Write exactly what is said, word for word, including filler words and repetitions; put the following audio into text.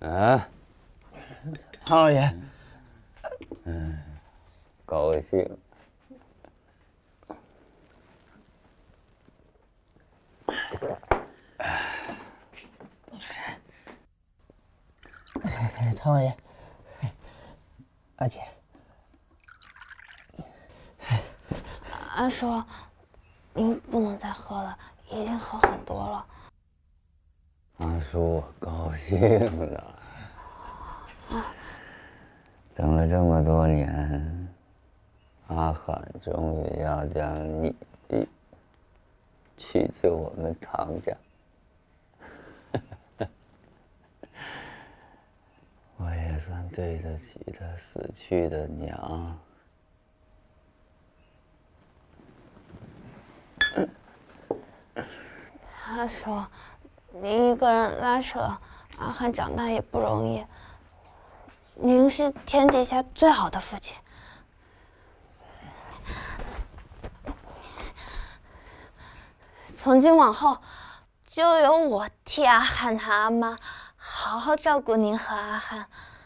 啊， 唐老爷， 嗯，高兴。 唐老爷，阿姐， 阿叔，您不能再喝了，已经喝很多了。 阿叔，我高兴了。等了这么多年，阿罕终于要将你娶进我们唐家。我也算对得起他死去的娘。 阿叔，您一个人拉扯阿汉长大也不容易。您是天底下最好的父亲。从今往后，就由我替阿汉他阿妈好好照顾您和阿汉。